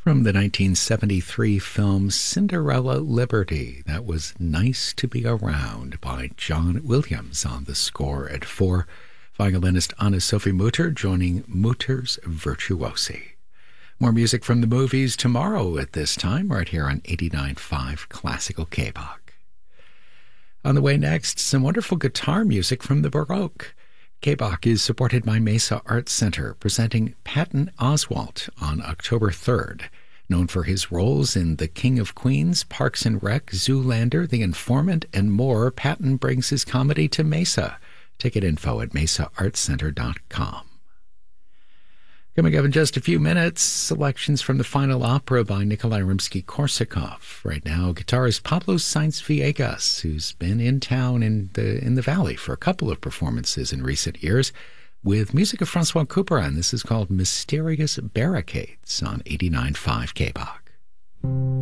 From the 1973 film Cinderella Liberty, that was Nice to Be Around by John Williams on the score at 4. Violinist Anna-Sophie Mutter joining Mutter's Virtuosi. More music from the movies tomorrow at this time, right here on 89.5 Classical K-Bach. On the way next, some wonderful guitar music from the Baroque. K-Bach is supported by Mesa Arts Center, presenting Patton Oswalt on October 3rd. Known for his roles in The King of Queens, Parks and Rec, Zoolander, The Informant, and more, Patton brings his comedy to Mesa. Ticket info at mesaartscenter.com. Coming up in just a few minutes, selections from the final opera by Nikolai Rimsky-Korsakov. Right now, guitarist Pablo Sainz-Villegas, who's been in town in the Valley for a couple of performances in recent years, with music of Francois Couperin. This is called Mysterious Barricades on 89.5 K-Bach.